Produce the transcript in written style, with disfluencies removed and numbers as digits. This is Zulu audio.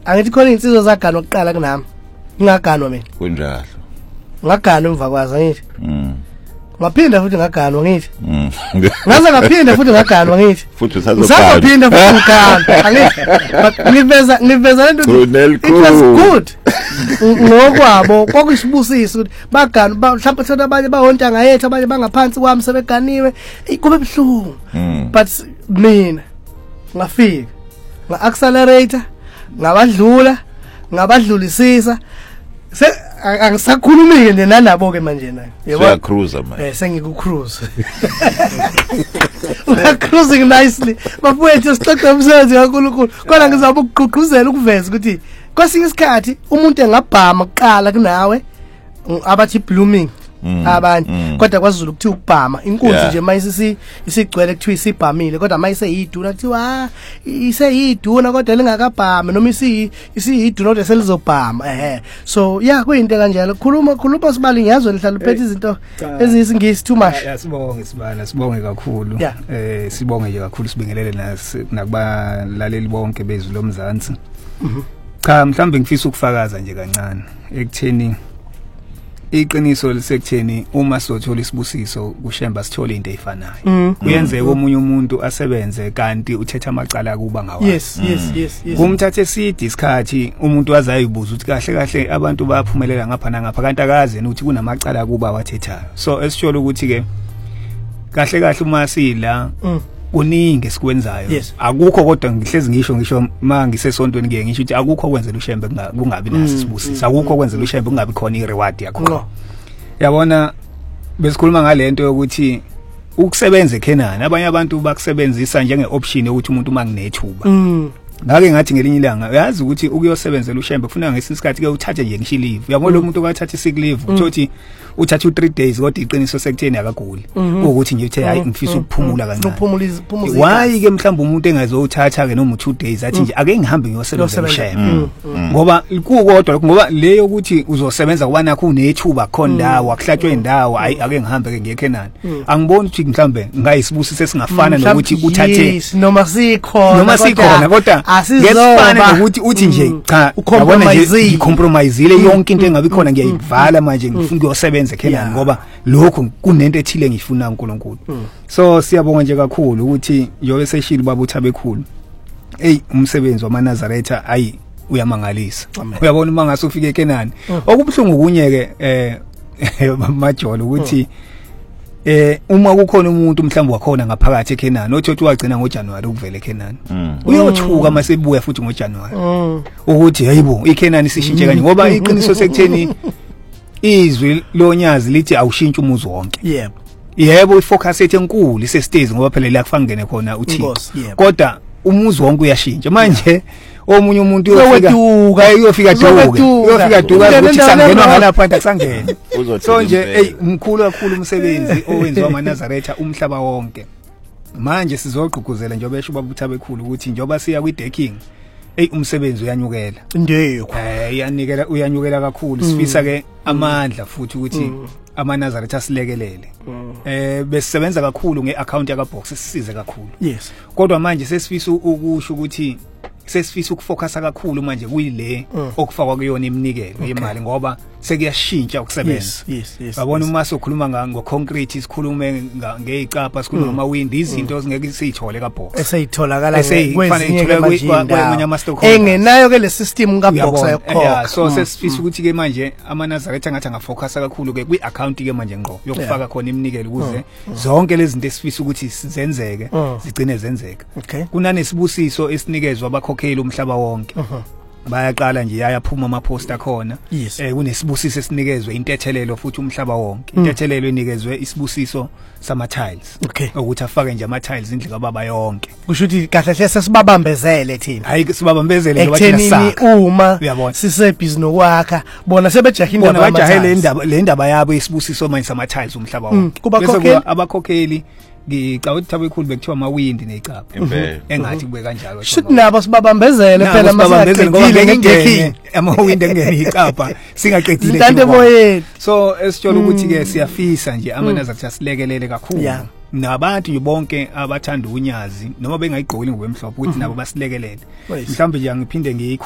angithi khona insizwa zaganwa oqala kunami ngingaganwa mina kunjalo ngaganwa emva kwazo ngithi ngaphinda futhi ngaganwa ngithi ngaze ngaphinda futhi ngaganwa ngithi futhi usazophinda futhi ngaganwa angithi ngiveza lento it was good ngokwabo kwakusibusiso ukuthi baganwa mhlawumbe thina abanye bahontanga yethu abanye bangaphansi kwami sebeganiwe kube buhlungu but mina ngafika nga-accelerator ngabadlulisisa angisakhulumi-ke nje nanabo-ke manje nayo uyacruiser manje sengikucruise cruising nicely bafowethu sixoxe umsebenzi kaNkulunkulu kodwa ngizama ukugqugquzela ukuveza ukuthi kwesinye isikhathi umuntu engabhama kuqala kunawe abathi blooming abanye kodwa kwaZulu kuthi ukubhama inkunzi nje mayisisi isigcwele kuthiwa isibhamile kodwa mayiseyiduna kuthiwa iseyiduna kodwa lingakabhami noma isiyiduna kodwa selizobhama so kuyinto kanjalo khuluma sibali ngiyazwe lihlala uphethe izinto eziyisingisi too much sibonge kakhulu sibonge nje kakhulu sibingelele nakubalaleli bonke bezwi lomzansi cha mhlambe ngifisa ukufakaza nje kancane ekutheni iqiniso lisekutheni uma sothola isibusiso kushemba sithola into efanayo kuyenzeka omunye umuntu asebenze kanti uthetha amacala kuba ngawazi yes kumthathe side isikhathi umuntu wazayibuza ukuthi kahle abantu bayaphumelela ngapha nangapha kanti akazi ukuthi kunamacala kuba wathethayo so esithola ukuthi ke kahle uma sila kuningi esikwenzayo akukho kodwa ngihlezi ngisho mangisesontweni ngeke ngisho ukuthi akukho kwenzela ushembe kungabi naso isibusiso akukho kwenzela ushembe kungabi khona ireward yakho yabona besikhuluma ngalento yokuthi ukusebenza eKenani abanye abantu bakusebenzisa njenge-option ukuthi umuntu manginethuba ngake ngathi ngelinye ilanga uyazi ukuthi ukuyosebenzela ushembe kufuneka ngesikhathi ke uthathe nje ngisho leave uyabona lo muntu akathatha sick leave uthi uthatha 3 days kodwa iqiniso sekutheni akaguli ukuthi nje uthe hayi ngifisa ukuphumula kancane why ke mhlawumbe umuntu engazowuthatha ke noma 2 days athi nje ake ngihambe ngiyosebenzela ushembe ngoba kukodwa ngoba leyo ukuthi uzosebenza kuba nakho unethuba khona ndawo akuhlatshwe indawo ake ngihambe ke ngeKenani angiboni ukuthi mhlawumbe ngayisibusise esingafana nokuthi uthathe noma sikhona kodwa ngesifana nokuthi uthi nje cha uyabona nje ngicompromiseile yonke into engabe khona ngiyayivala manje ngifuna ukuyosebenza eKenani ngoba lokho kunento ethile engifuna uNkulunkulu so siyabonga nje kakhulu ukuthi yobe seshili babutha bekhulu umsebenzi wamaNazaretha uyamangalisa uyabona uma ngase ufike eKenani okubhlungu kunye ke majolo ukuthi uma kukhona umuntu mhlawumbe wakhona ngaphakathi eKenani othi wagcina ngoJanuary ukuvela eKenani uyothuka masebuya futhi ngoJanuary ukuthi hayibo iKenani sishintshe kanje ngoba iqiniso sekutheni izwi lonyazi lithi awushintshe umuzi wonke yebo ifocus ethu enkulu isestage ngoba phela la kufanga ngene khona uthi kodwa umuzi wonke uyashintsha manje omunye umuntu uyofika duka ukuthi sangenwa ngalapha akusangene so nje umkhulu kakhulu umsebenzi owenziwa amaNazaretha umhlaba wonke manje sizogqugquzela njengoba esho babutha bekhulu ukuthi njengoba siya kwi-decking umsebenzi uyanyukela ndeyiko uyanyukela kakhulu sifisa ke amandla futhi ukuthi amaNazaretha asilekelele besisebenza kakhulu ngeaccount yakaBox sisize kakhulu kodwa manje sesifisa ukusho ukuthi sesifisa ukufocusa kakhulu manje kuyile okufakwa kuyona iminikelo yemali ngoba sekuyashintsha ukusebenza babona uma sokhuluma ngoconcrete sikhulume ngezicapha sikhuluma ngawindi izinto ezingeke siyithole kaBox eseyitholakala kwezinye ama-stock engenayo ke le system kaBox ayokho so sesifisa ukuthi ke manje amaNazaretha ngathi angafocusa kakhulu ke kwi-account ke manje ngqo yokufaka khona iminikelo ukuze zonke lezi zinto esifisa ukuthi zenzeke zigcine zenzeka kunanesibusiso esinikezwe abakhokheli umhlaba wonke bayaqala nje yayaphuma ama-poster khona kunesibusiso esinikezwe intethelelo futhi umhlaba wonke intethelelo enikezwe isibusiso sama-tiles ukuthi afake nje ama-tiles indlu kababa yonke kusho ukuthi kahle hle sesibabambezele thina hayi sibabambezele nje ekuthenini uma sisebhizi nokwakha bona sebejahile le ndaba yabo isibusiso manje sama-tiles umhlaba wonke bese abakhokheli ngicawuthi Thabekhulu bekuthiwa amawindi necapha engathi kube kanjalo shit nabo sibabambezele phela masaqedile ngeke amawindi engene icapha singaqedile so esithola ukuthi ke siyafisa nje amaNazaretha silekelele kakhulu nabantu nje bonke abathanda unyazi noma bengayigqokile ngobemhlophe ukuthi nabo basilekelele mhlawumbe nje ngiphinde